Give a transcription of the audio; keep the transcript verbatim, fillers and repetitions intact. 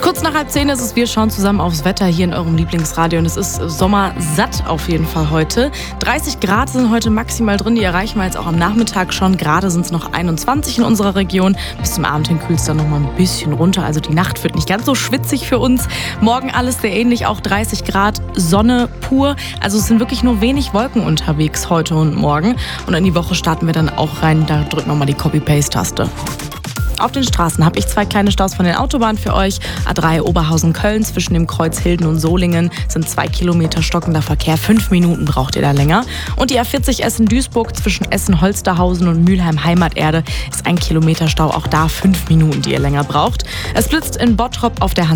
Kurz nach halb zehn ist es, wir schauen zusammen aufs Wetter hier in eurem Lieblingsradio und es ist sommersatt auf jeden Fall heute. dreißig Grad sind heute maximal drin, die erreichen wir jetzt auch am Nachmittag schon. Gerade sind es noch einundzwanzig in unserer Region. Bis zum Abend hin kühlt es dann noch mal ein bisschen runter, also die Nacht wird nicht ganz so schwitzig für uns. Morgen alles sehr ähnlich, auch dreißig Grad, Sonne pur. Also es sind wirklich nur wenig Wolken unterwegs heute und morgen. Und in die Woche starten wir dann auch rein, da drücken wir mal die Copy-Paste-Taste. Auf den Straßen habe ich zwei kleine Staus von den Autobahnen für euch. A drei Oberhausen-Köln zwischen dem Kreuz Hilden und Solingen sind zwei Kilometer stockender Verkehr. Fünf Minuten braucht ihr da länger. Und die A vierzig Essen-Duisburg zwischen Essen-Holsterhausen und Mülheim-Heimaterde ist ein Kilometer Stau. Auch da fünf Minuten, die ihr länger braucht. Es blitzt in Bottrop auf der